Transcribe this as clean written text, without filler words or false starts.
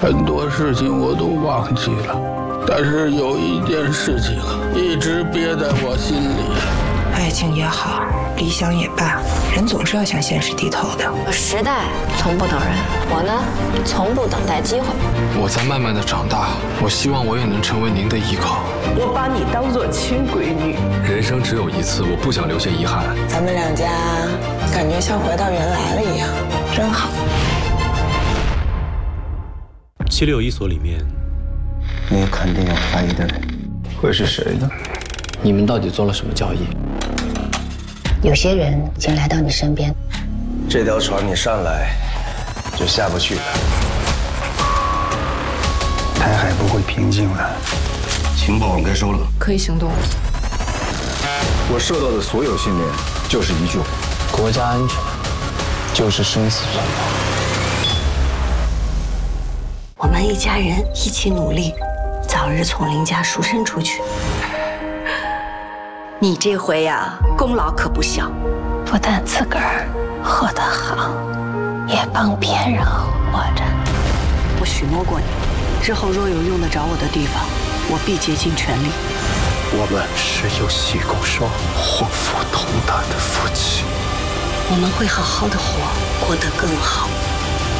很多事情我都忘记了，但是有一件事情一直憋在我心里。 爱情也好，理想也罢，人总是要向现实低头的。 时代从不等人，我呢，从不等待机会。 我在慢慢的长大，我希望我也能成为您的依靠。 我把你当作亲闺女。 人生只有一次，我不想留下遗憾。 咱们两家感觉像回到原来了一样，真好。 761所里面， 你肯定有怀疑的人，会是谁呢？ 你们到底做了什么交易？ 有些人已经来到你身边， 这条船你上来就下不去了。台海不会平静了，情报我该收了， 可以行动。 我受到的所有训练就是一句话： 国家安全就是生死存亡。 我们一家人一起努力，早日从林家赎身出去。你这回呀，功劳可不小，不但自个儿活得好，也帮别人活着。 我许诺过你，之后若有用得着我的地方，我必竭尽全力。 我们是有喜共双、祸福同担的夫妻。 我们会好好的活，过得更好。